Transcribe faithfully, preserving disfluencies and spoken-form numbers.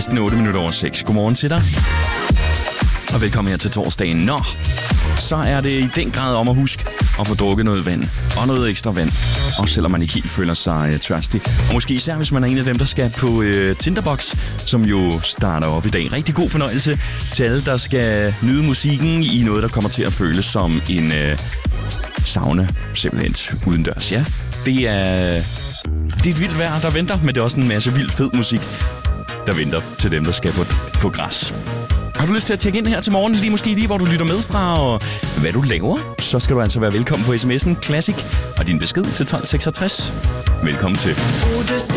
Næsten otte minutter over seks. Godmorgen til dig. Og velkommen her til torsdagen. Nå, så er det i den grad om at huske at få drukket noget vand. Og noget ekstra vand. Også selvom man ikke helt føler sig uh, tørstig. Og måske især hvis man er en af dem, der skal på uh, Tinderbox, som jo starter op i dag. Rigtig god fornøjelse til alle, der skal nyde musikken i noget, der kommer til at føles som en uh, sauna. Simpelthen udendørs, ja. Det er, det er et vildt vejr, der venter, men det er også en masse vildt fed musik, der venter til dem, der skal på, på græs. Har du lyst til at tjekke ind her til morgen, lige måske lige hvor du lytter med fra, og hvad du laver, så skal du altså være velkommen på sms'en Classic og din besked til tolv seksogtres. Velkommen til.